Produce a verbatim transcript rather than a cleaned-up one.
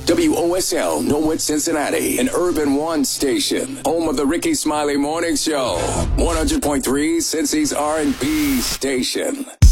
W O S L, Norwood, Cincinnati, an Urban One station, home of the Ricky Smiley Morning Show, one hundred point three Cincy's R and B station.